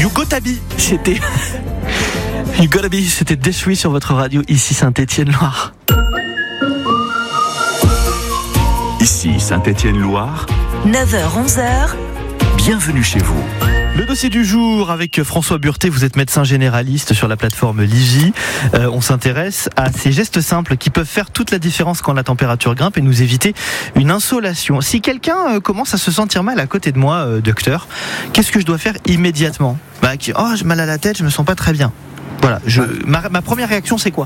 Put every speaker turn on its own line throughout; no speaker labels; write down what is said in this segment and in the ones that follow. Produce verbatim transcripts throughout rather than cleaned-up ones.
You Gotta Be, c'était You Gotta Be, c'était Deshui sur votre radio, ici Saint-Étienne-Loire.
Ici Saint-Étienne-Loire,
neuf heures onze heures.
Bienvenue chez vous.
Le dossier du jour avec François Burté, vous êtes médecin généraliste sur la plateforme Livy. Euh, on s'intéresse à ces gestes simples qui peuvent faire toute la différence quand la température grimpe et nous éviter une insolation. Si quelqu'un euh, commence à se sentir mal à côté de moi, euh, docteur, qu'est-ce que je dois faire immédiatement ? Bah, qui, oh, j'ai mal à la tête, je me sens pas très bien. Voilà, je, ma, ma première réaction c'est quoi ?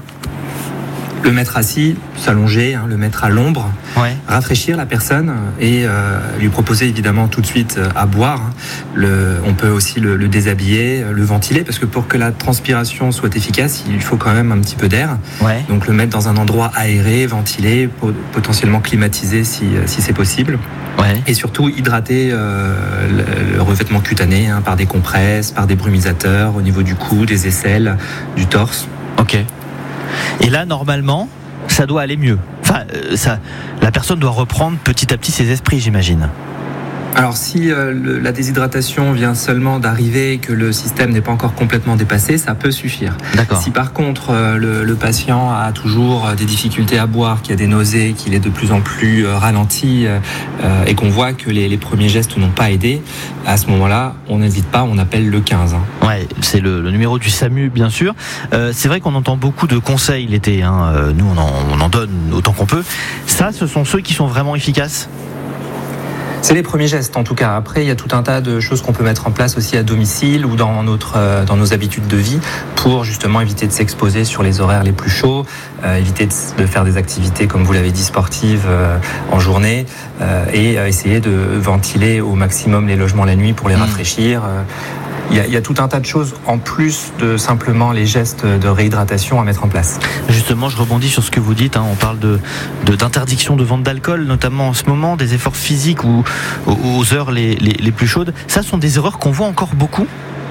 Le mettre assis, s'allonger, hein, le mettre à l'ombre,
ouais.
Rafraîchir la personne et euh, lui proposer évidemment tout de suite euh, à boire. Le, on peut aussi le, le déshabiller, le ventiler, parce que pour que la transpiration soit efficace, il faut quand même un petit peu d'air.
Ouais.
Donc le mettre dans un endroit aéré, ventilé, potentiellement climatisé si, si c'est possible.
Ouais.
Et surtout hydrater euh, le, le revêtement cutané hein, par des compresses, par des brumisateurs au niveau du cou, des aisselles, du torse.
Ok. Et là, normalement, ça doit aller mieux. Enfin, euh, ça, la personne doit reprendre petit à petit ses esprits, j'imagine.
Alors si euh, le, la déshydratation vient seulement d'arriver et que le système n'est pas encore complètement dépassé, ça peut suffire.
D'accord.
Si par contre euh, le, le patient a toujours des difficultés à boire, qu'il y a des nausées, qu'il est de plus en plus euh, ralenti euh, et qu'on voit que les, les premiers gestes n'ont pas aidé, à ce moment-là, on n'hésite pas, on appelle le quinze. Hein.
Ouais, c'est le, le numéro du SAMU, bien sûr. Euh, c'est vrai qu'on entend beaucoup de conseils l'été. Hein. Euh, nous, on en, on en donne autant qu'on peut. Ça, ce sont ceux qui sont vraiment efficaces ?
C'est les premiers gestes en tout cas. Après, il y a tout un tas de choses qu'on peut mettre en place aussi à domicile ou dans, notre, euh, dans nos habitudes de vie pour justement éviter de s'exposer sur les horaires les plus chauds, euh, éviter de, de faire des activités, comme vous l'avez dit, sportives euh, en journée euh, et euh, essayer de ventiler au maximum les logements la nuit pour les mmh. rafraîchir. Euh, Il y, a, il y a tout un tas de choses en plus de simplement les gestes de réhydratation à mettre en place.
Justement, je rebondis sur ce que vous dites. Hein. On parle de, de, d'interdiction de vente d'alcool, notamment en ce moment, des efforts physiques ou aux heures les, les, les plus chaudes. Ça sont des erreurs qu'on voit encore beaucoup.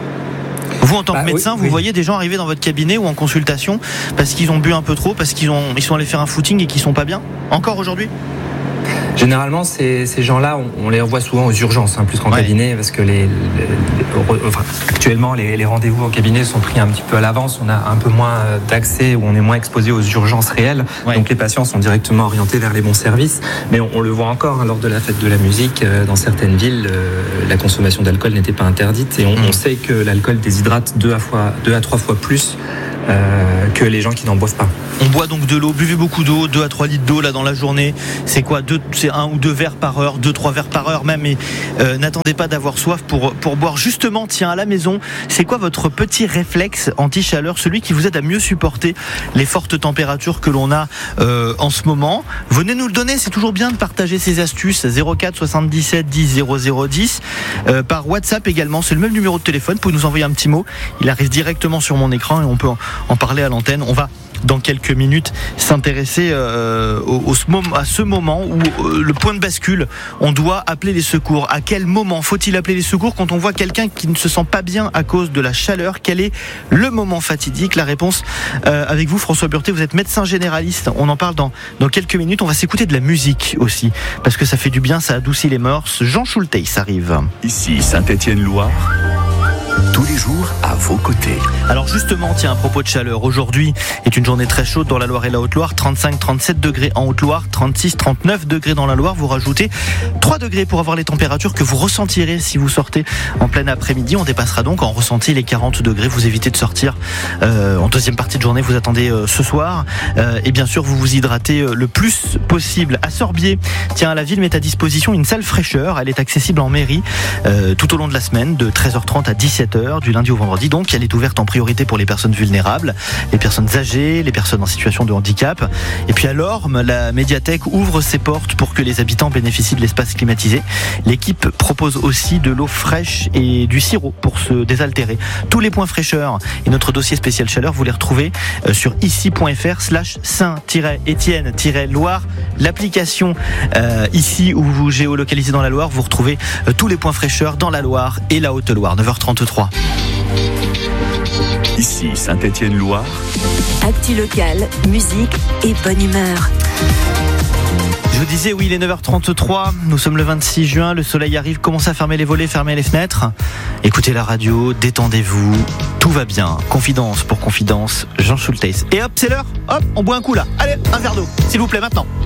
Vous, en tant bah, que médecin, oui, vous oui. voyez des gens arriver dans votre cabinet ou en consultation parce qu'ils ont bu un peu trop, parce qu'ils ont, ils sont allés faire un footing et qu'ils sont pas bien. Encore aujourd'hui ?
Généralement, ces, ces gens-là, on, on les revoit souvent aux urgences, hein, plus qu'en ouais. cabinet, parce que les, les, les, enfin, actuellement, les, les rendez-vous au cabinet sont pris un petit peu à l'avance. On a un peu moins d'accès ou on est moins exposé aux urgences réelles. Ouais. Donc les patients sont directement orientés vers les bons services. Mais on, on le voit encore hein, lors de la fête de la musique. Euh, dans certaines villes, euh, la consommation d'alcool n'était pas interdite. Et on, mmh. on sait que l'alcool déshydrate deux à, fois, deux à trois fois plus euh, que les gens qui n'en boivent pas.
On boit donc de l'eau, buvez beaucoup d'eau, deux à trois litres d'eau là dans la journée. C'est quoi deux, c'est un ou deux verres par heure, deux, trois verres par heure même. Et euh, n'attendez pas d'avoir soif pour, pour boire. Justement, tiens, à la maison, c'est quoi votre petit réflexe anti-chaleur, celui qui vous aide à mieux supporter les fortes températures que l'on a euh, en ce moment ? Venez nous le donner, c'est toujours bien de partager ces astuces. zéro quatre soixante-dix-sept dix zéro zéro dix euh, par WhatsApp également, c'est le même numéro de téléphone. Vous pouvez nous envoyer un petit mot, il arrive directement sur mon écran et on peut en, en parler à l'antenne. On va dans quelques minutes s'intéresser euh, au, au, à ce moment où euh, le point de bascule, on doit appeler les secours. À quel moment faut-il appeler les secours quand on voit quelqu'un qui ne se sent pas bien à cause de la chaleur ? Quel est le moment fatidique ? La réponse euh, avec vous, François Burté, vous êtes médecin généraliste, on en parle dans, dans quelques minutes. On va s'écouter de la musique aussi, parce que ça fait du bien, ça adoucit les mœurs. Jean Schulteis arrive.
Ici Saint-Étienne-Loire, tous les jours à vos côtés.
Alors justement, tiens, à propos de chaleur, aujourd'hui est une journée très chaude dans la Loire et la Haute-Loire, trente-cinq à trente-sept degrés en Haute-Loire, trente-six à trente-neuf degrés dans la Loire. Vous rajoutez trois degrés pour avoir les températures que vous ressentirez si vous sortez en plein après-midi. On dépassera donc en ressenti les quarante degrés. Vous évitez de sortir euh, en deuxième partie de journée, vous attendez euh, ce soir. Euh, et bien sûr, vous vous hydratez euh, le plus possible. À Sorbier, tiens, la ville met à disposition une salle fraîcheur. Elle est accessible en mairie euh, tout au long de la semaine, de treize heures trente à dix-sept heures, du lundi au vendredi. Donc, elle est ouverte en priorité pour les personnes vulnérables, les personnes âgées, les personnes en situation de handicap. Et puis à Lorme, la médiathèque ouvre ses portes pour que les habitants bénéficient de l'espace climatisé. L'équipe propose aussi de l'eau fraîche et du sirop pour se désaltérer. Tous les points fraîcheur et notre dossier spécial chaleur, vous les retrouvez sur ici.fr slash Saint-Étienne-Loire. L'application euh, ici où vous géolocalisez dans la Loire, vous retrouvez euh, tous les points fraîcheur dans la Loire et la Haute-Loire. neuf heures trente-trois.
Ici Saint-Étienne-Loire.
Actu local, musique et bonne humeur.
Je vous disais, oui, il est neuf heures trente-trois, nous sommes le vingt-six juin, le soleil arrive, commencez à fermer les volets, fermer les fenêtres, écoutez la radio, détendez-vous, tout va bien. Confidence pour confidence, Jean Schulteis. Et hop, c'est l'heure, hop, on boit un coup là. Allez, un verre d'eau, s'il vous plaît, maintenant.